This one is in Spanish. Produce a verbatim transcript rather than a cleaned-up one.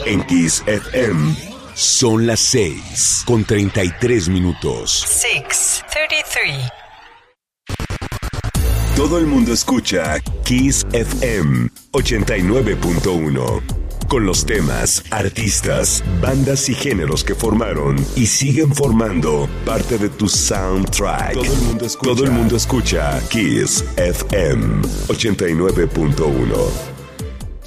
En Kiss F M son las seis con treinta y tres minutos. seis treinta y tres. Todo el mundo escucha Kiss F M ochenta y nueve punto uno. Con los temas, artistas, bandas y géneros que formaron y siguen formando parte de tu soundtrack. Todo el mundo escucha, Todo el mundo escucha Kiss F M ochenta y nueve punto uno.